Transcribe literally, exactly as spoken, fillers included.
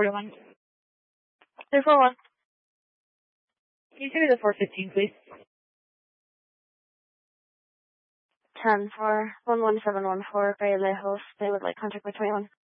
forty-one. Three four one. Can you give me the four fifteen, please? Ten for one one seven one four Bay Lejos. They would like contact by twenty one.